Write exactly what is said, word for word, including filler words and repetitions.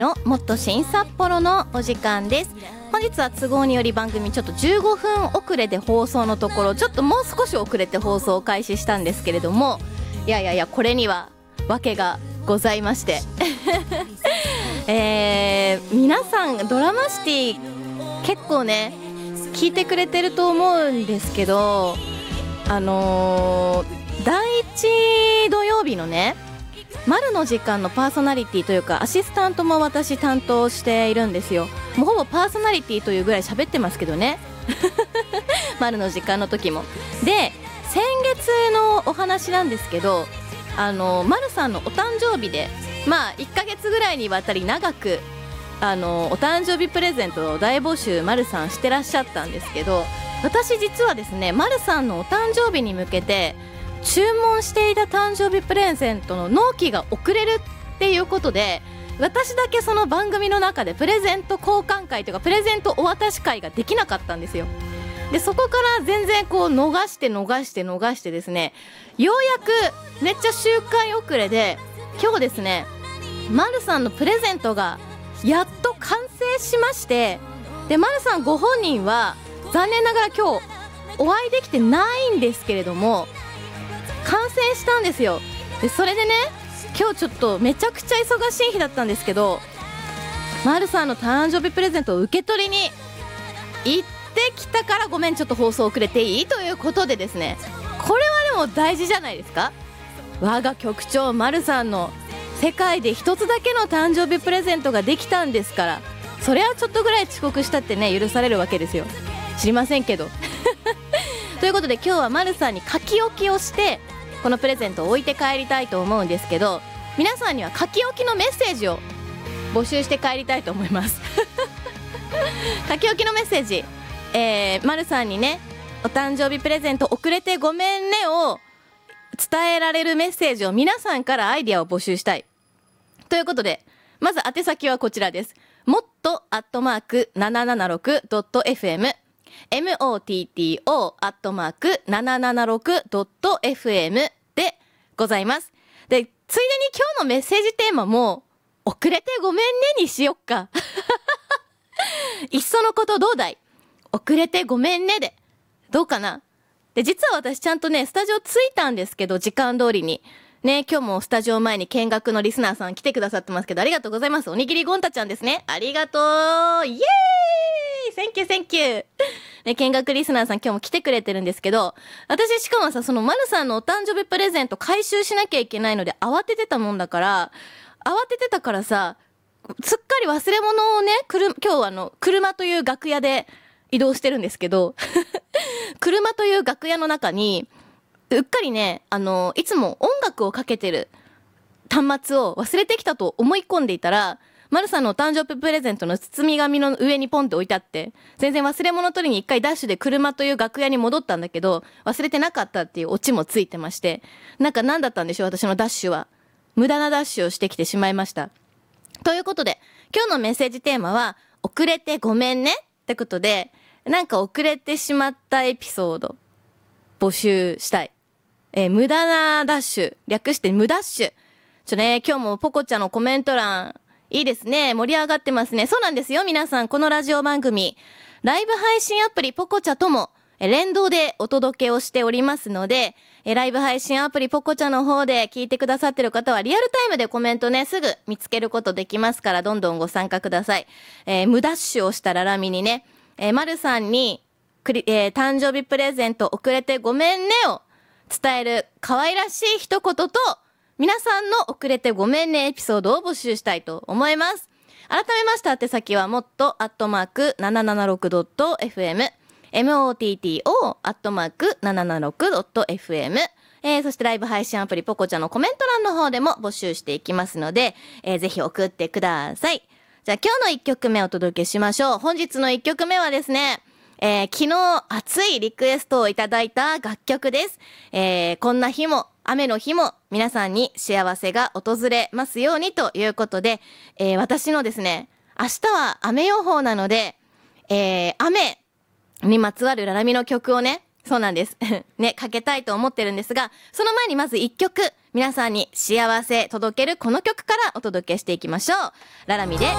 のもっと新札幌のお時間です。本日は都合により番組ちょっとじゅうごふん遅れで放送のところ、ちょっともう少し遅れて放送を開始したんですけれども、いやいやいや、これには訳がございましてえー、皆さんドラマシティ結構ね聞いてくれてると思うんですけど、あのー、だいいち土曜日のね丸の時間のパーソナリティというかアシスタントも私担当しているんですよ。もうほぼパーソナリティというぐらい喋ってますけどね丸の時間の時も。で、先月のお話なんですけど、あの丸さんのお誕生日で、まあいっかげつぐらいにわたり長くあのお誕生日プレゼントを大募集丸さんしてらっしゃったんですけど、私実はですね丸さんのお誕生日に向けて注文していた誕生日プレゼントの納期が遅れるっていうことで、私だけその番組の中でプレゼント交換会というかプレゼントお渡し会ができなかったんですよ。で、そこから全然こう逃して逃して逃してですね、ようやくめっちゃ周回遅れで今日ですね丸さんのプレゼントがやっと完成しまして、で丸さんご本人は残念ながら今日お会いできてないんですけれども完成したんですよ。でそれでね今日ちょっとめちゃくちゃ忙しい日だったんですけど、丸さんの誕生日プレゼントを受け取りに行ってきたから、ごめんちょっと放送遅れていいということでですね、これはでも大事じゃないですか。我が局長丸さんの世界で一つだけの誕生日プレゼントができたんですから、それはちょっとぐらい遅刻したってね許されるわけですよ。知りませんけどということで今日は丸さんに書き置きをしてこのプレゼントを置いて帰りたいと思うんですけど、皆さんには書き置きのメッセージを募集して帰りたいと思います書き置きのメッセージ、えー、丸さんにねお誕生日プレゼント遅れてごめんねを伝えられるメッセージを皆さんからアイデアを募集したいということで、まず宛先はこちらです。もっとアットマーク ななななろくドットエフエムモット アットマーク ななななろくドットエフエム でございます。で、ついでに今日のメッセージテーマも遅れてごめんねにしよっかいっそのことどうだい、遅れてごめんねでどうかな。で、実は私ちゃんとねスタジオ着いたんですけど、時間通りにね、今日もスタジオ前に見学のリスナーさん来てくださってますけど、ありがとうございます。おにぎりゴンタちゃんですね、ありがとう、イエーイ、センキューセンキューね、見学リスナーさん今日も来てくれてるんですけど、私しかもさ、その丸さんのお誕生日プレゼント回収しなきゃいけないので慌ててたもんだから慌ててたからさ、すっかり忘れ物をね、くる今日はあの車という楽屋で移動してるんですけど車という楽屋の中にうっかりね、あのいつも音楽をかけてる端末を忘れてきたと思い込んでいたら、丸さんのお誕生日プレゼントの包み紙の上にポンって置いてあって、全然忘れ物取りに一回ダッシュで車という楽屋に戻ったんだけど忘れてなかったっていうオチもついてまして、なんか何だったんでしょう、私のダッシュは無駄なダッシュをしてきてしまいました。ということで今日のメッセージテーマは遅れてごめんねってことで、なんか遅れてしまったエピソード募集したい。えー、無駄なダッシュ、略して無ダッシュ。ちょね、今日もポコちゃんのコメント欄いいですね、盛り上がってますね。そうなんですよ皆さん、このラジオ番組ライブ配信アプリポコチャともえ連動でお届けをしておりますので、えライブ配信アプリポコチャの方で聞いてくださってる方はリアルタイムでコメントねすぐ見つけることできますから、どんどんご参加ください。えー、無ダッシュをしたララミにね、えー、丸さんにクリ、えー、誕生日プレゼント遅れてごめんねを伝える可愛らしい一言と皆さんの遅れてごめんねエピソードを募集したいと思います。改めまして宛先はもっとアットマーク ななななろくドットエフエム モット アットマーク ななななろくドットエフエム、えー、そしてライブ配信アプリポコちゃんのコメント欄の方でも募集していきますので、えー、ぜひ送ってください。じゃあ今日のいっきょくめお届けしましょう。本日のいっきょくめはですね、えー、昨日熱いリクエストをいただいた楽曲です。えー、こんな日も雨の日も皆さんに幸せが訪れますようにということで、えー、私のですね、明日は雨予報なので、えー、雨にまつわるララミの曲をね、そうなんですね、かけたいと思ってるんですが、その前にまずいっきょく皆さんに幸せ届けるこの曲からお届けしていきましょう。ララミで